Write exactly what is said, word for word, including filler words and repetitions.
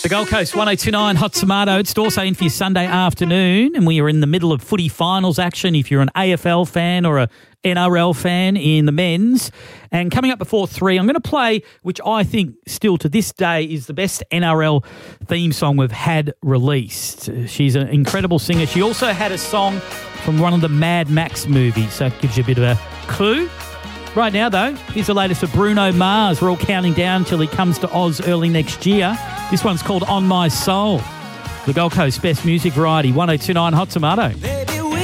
The Gold Coast one oh two point nine Hot Tomato. It's also in for your Sunday afternoon, and we are in the middle of footy finals action if you're an A F L fan or a N R L fan in the men's. And coming up before three, I'm going to play, which I think still to this day is the best N R L theme song we've had released. She's an incredible singer. She also had a song from one of the Mad Max movies, so it gives you a bit of a clue. Right now, though, here's the latest for Bruno Mars. We're all counting down till he comes to Oz early next year. This one's called On My Soul. The Gold Coast Best Music Variety, one oh two point nine Hot Tomato.